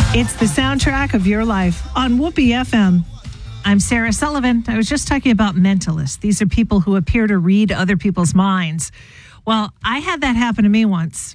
It's the soundtrack of your life on Whoopee FM. I'm Sarah Sullivan. I was just talking about mentalists. These are people who appear to read other people's minds. Well, I had that happen to me once.